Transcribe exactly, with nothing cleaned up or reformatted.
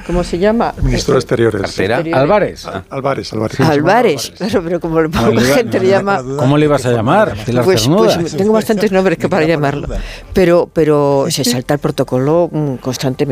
¿cómo se llama? Ministro de Exteriores. Exteriores. Álvarez. Ah, Álvarez, Álvarez. Álvarez, claro, pero como poca le iba- gente no le le llama... ¿Cómo le ibas a llamar? Pilar Pues, Cernuda. pues tengo bastantes nombres que para llamarlo, pero, pero se salta el protocolo mm, constantemente.